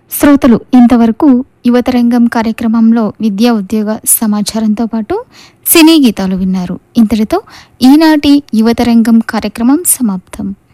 శ్రోతలు ఇంతవరకు యువతరంగం కార్యక్రమంలో విద్యా ఉద్యోగ సమాచారంతో పాటు సినీ గీతాలు విన్నారు. ఇంతటితో ఈనాటి యువతరంగం కార్యక్రమం సమాప్తం.